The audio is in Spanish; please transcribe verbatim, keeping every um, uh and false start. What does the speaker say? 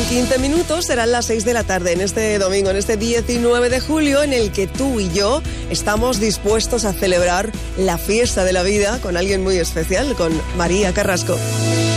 quince minutos serán las seis de la tarde en este domingo, en este diecinueve de julio, en el que tú y yo estamos dispuestos a celebrar la fiesta de la vida con alguien muy especial, con María Carrasco.